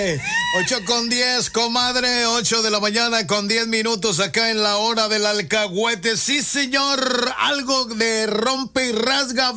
8:10, comadre, 8 de la mañana con 10 minutos acá en la hora del alcahuete. Sí, señor, algo de rompe y rasga